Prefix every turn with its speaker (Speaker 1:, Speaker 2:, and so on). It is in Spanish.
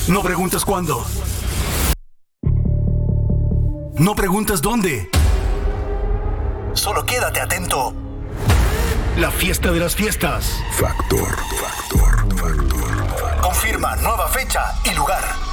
Speaker 1: No preguntas cuándo. No preguntas dónde. Solo quédate atento. La fiesta de las fiestas.
Speaker 2: Factor.
Speaker 1: Confirma nueva fecha y lugar.